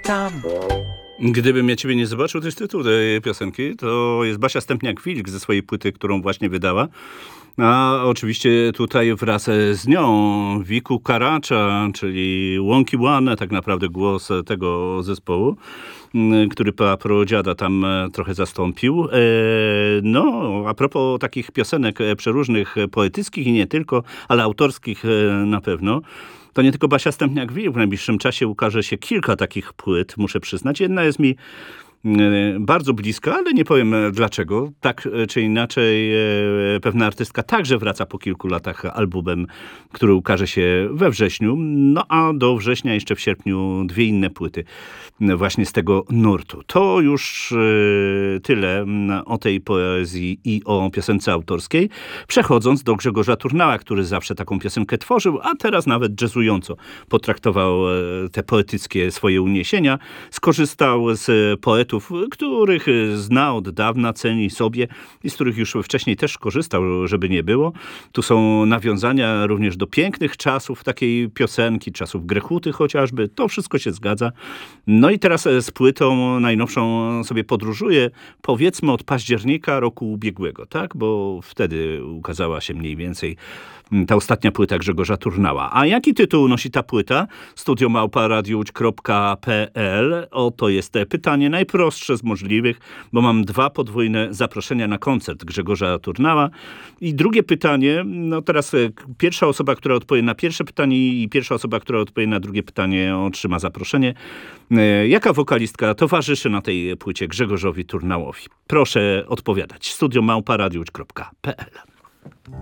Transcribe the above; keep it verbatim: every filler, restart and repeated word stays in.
tam. Gdybym ja ciebie nie zobaczył, to jest tytuł tej piosenki. To jest Basia Stępniak-Wilk ze swojej płyty, którą właśnie wydała. A oczywiście tutaj wraz z nią Wiku Karacza, czyli Łąki Łane, tak naprawdę głos tego zespołu, który pradziada tam trochę zastąpił. No, a propos takich piosenek przeróżnych, poetyckich i nie tylko, ale autorskich na pewno, to nie tylko Basia Stępniak-Wilk. W najbliższym czasie ukaże się kilka takich płyt, muszę przyznać. Jedna jest mi bardzo bliska, ale nie powiem dlaczego. Tak czy inaczej pewna artystka także wraca po kilku latach albumem, który ukaże się we wrześniu. No a do września jeszcze w sierpniu dwie inne płyty właśnie z tego nurtu. To już tyle o tej poezji i o piosence autorskiej. Przechodząc do Grzegorza Turnała, który zawsze taką piosenkę tworzył, a teraz nawet jazzująco potraktował te poetyckie swoje uniesienia. Skorzystał z poetów, których zna od dawna, ceni sobie i z których już wcześniej też korzystał, żeby nie było. Tu są nawiązania również do pięknych czasów takiej piosenki, czasów Grechuty chociażby. To wszystko się zgadza. No i teraz z płytą najnowszą sobie podróżuję, powiedzmy od października roku ubiegłego, tak? Bo wtedy ukazała się mniej więcej ta ostatnia płyta Grzegorza Turnała. A jaki tytuł nosi ta płyta? studio małpa radio łódź kropka pe el. Oto jest pytanie najprostsze z możliwych, bo mam dwa podwójne zaproszenia na koncert Grzegorza Turnała. I drugie pytanie, no teraz pierwsza osoba, która odpowie na pierwsze pytanie i pierwsza osoba, która odpowie na drugie pytanie, otrzyma zaproszenie. Jaka wokalistka towarzyszy na tej płycie Grzegorzowi Turnałowi? Proszę odpowiadać. studio małpa radio łódź kropka pe el.